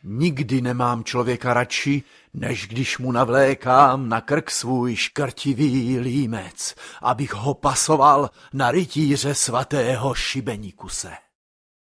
Nikdy nemám člověka radši, než když mu navlékám na krk svůj škrtivý límec, abych ho pasoval na rytíře svatého Šibenikuse.